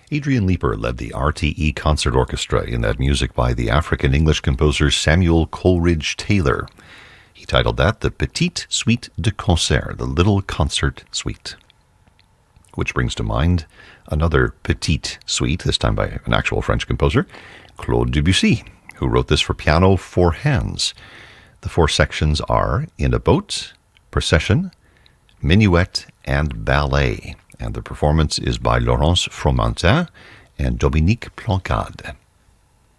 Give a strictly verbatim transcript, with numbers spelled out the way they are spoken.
Adrian Leeper led the R T E Concert Orchestra in that music by the African-English composer Samuel Coleridge Taylor. He titled that the Petite Suite de Concert, the Little Concert Suite. Which brings to mind another Petite Suite, this time by an actual French composer, Claude Debussy, who wrote this for piano, four hands. The four sections are In a Boat, Procession, Minuet, and Ballet. And the performance is by Laurence Fromentin and Dominique Plancade.